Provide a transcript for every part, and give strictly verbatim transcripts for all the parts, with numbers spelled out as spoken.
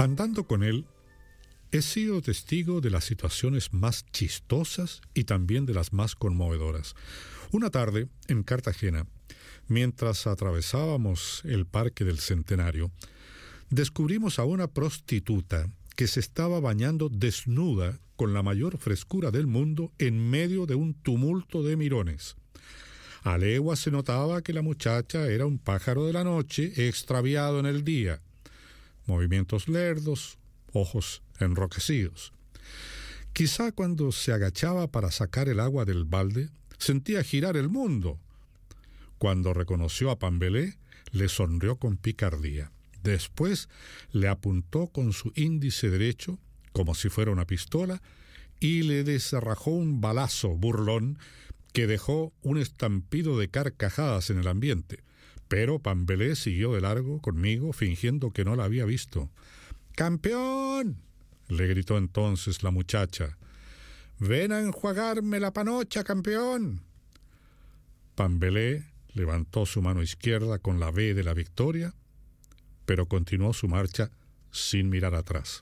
Andando con él, he sido testigo de las situaciones más chistosas y también de las más conmovedoras. Una tarde, en Cartagena, mientras atravesábamos el Parque del Centenario, descubrimos a una prostituta que se estaba bañando desnuda con la mayor frescura del mundo en medio de un tumulto de mirones. A legua se notaba que la muchacha era un pájaro de la noche extraviado en el día. Movimientos lerdos, ojos enrojecidos. Quizá cuando se agachaba para sacar el agua del balde, sentía girar el mundo. Cuando reconoció a Pambelé, le sonrió con picardía. Después le apuntó con su índice derecho, como si fuera una pistola, y le desarrajó un balazo burlón que dejó un estampido de carcajadas en el ambiente. Pero Pambelé siguió de largo conmigo, fingiendo que no la había visto. «¡Campeón!», le gritó entonces la muchacha. «¡Ven a enjuagarme la panocha, campeón!». Pambelé levantó su mano izquierda con la V de la victoria, pero continuó su marcha sin mirar atrás.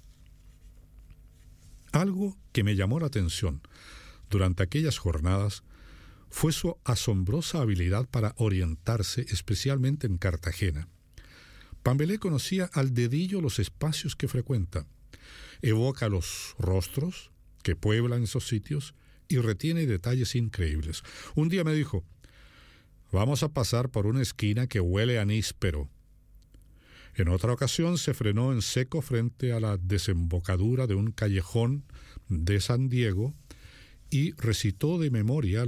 Algo que me llamó la atención durante aquellas jornadas fue su asombrosa habilidad para orientarse, especialmente en Cartagena. Pambelé conocía al dedillo los espacios que frecuenta, evoca los rostros que pueblan esos sitios y retiene detalles increíbles. Un día me dijo: «Vamos a pasar por una esquina que huele a níspero». En otra ocasión se frenó en seco frente a la desembocadura de un callejón de San Diego y recitó de memoria